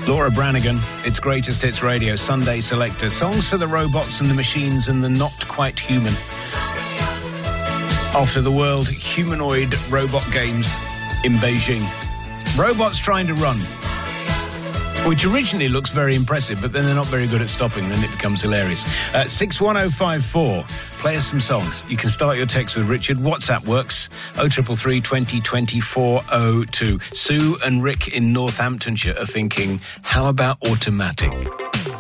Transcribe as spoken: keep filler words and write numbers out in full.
Laura Branigan, it's Greatest Hits Radio, Sunday Selector. Songs for the robots and the machines and the not quite human. After the World Humanoid Robot Games in Beijing. Robots trying to run, which originally looks very impressive, but then they're not very good at stopping, then it becomes hilarious. Uh, six one oh five four, play us some songs. You can start your text with Richard. WhatsApp works, oh three three three, twenty, twenty-four oh two. Sue and Rick in Northamptonshire are thinking, how about automatic?